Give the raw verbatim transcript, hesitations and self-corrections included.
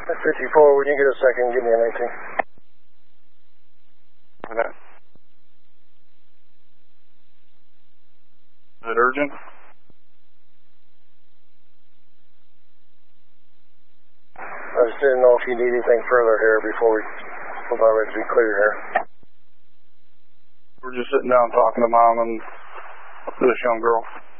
fifty-four, when you get a second, give me an eighteen. Okay. Is it urgent? I just didn't know if you need anything further here before we, we're about ready to be clear here. We're just sitting down talking to Mom and this young girl.